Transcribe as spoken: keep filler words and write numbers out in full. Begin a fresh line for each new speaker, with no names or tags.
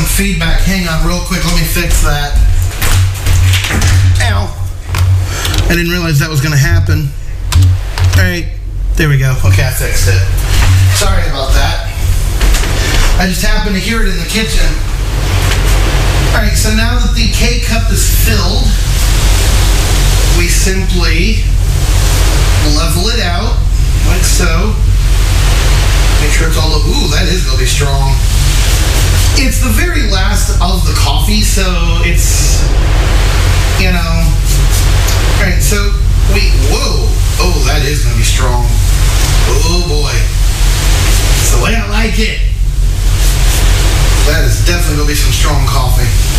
feedback. Hang on real quick. Let me fix that. Ow. I didn't realize that was going to happen. All right. There we go. Okay, I fixed it. Sorry about that. I just happened to hear it in the kitchen. All right, so now that the K-cup is filled, we simply level it out like so. Make sure it's all, ooh, that is going to be strong. It's the very last of the coffee, so it's, you know, all right, so we, whoa, oh, that is going to be strong. Oh, boy. It's the way I like it. That is definitely going to be some strong coffee.